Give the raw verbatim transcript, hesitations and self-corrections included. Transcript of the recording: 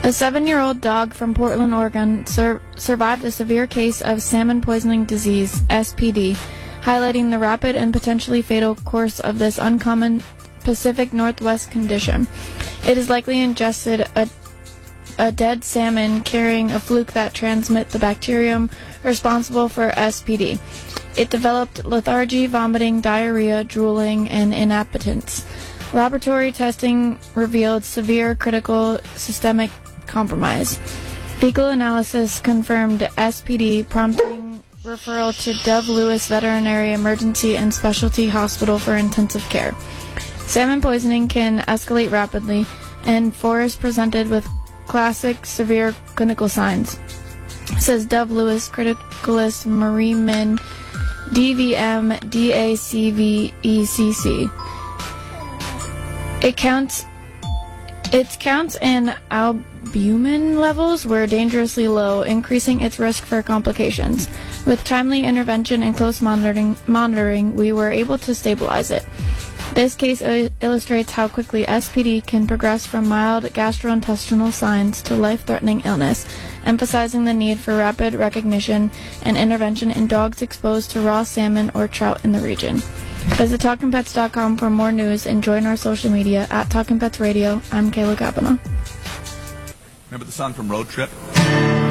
A seven-year-old dog from Portland, Oregon, sur- survived a severe case of salmon poisoning disease, S P D, highlighting the rapid and potentially fatal course of this uncommon Pacific Northwest condition. It is likely ingested a, a dead salmon carrying a fluke that transmit the bacterium responsible for S P D. It developed lethargy, vomiting, diarrhea, drooling, and inappetence. Laboratory testing revealed severe critical systemic compromise. Fecal analysis confirmed S P D, prompting referral to Dove Lewis Veterinary Emergency and Specialty Hospital for intensive care. Salmon poisoning can escalate rapidly, and Forrest presented with classic severe clinical signs, says Dove Lewis criticalist Marie Min, D V M D A C V E C C. It counts its counts and albumin levels were dangerously low, increasing its risk for complications. With timely intervention and close monitoring, monitoring, we were able to stabilize it. This case uh, illustrates how quickly S P D can progress from mild gastrointestinal signs to life-threatening illness, emphasizing the need for rapid recognition and intervention in dogs exposed to raw salmon or trout in the region. Visit talking pets dot com for more news and join our social media at Talking Pets Radio. I'm Kayla Kavanaugh. Remember the song from Road Trip?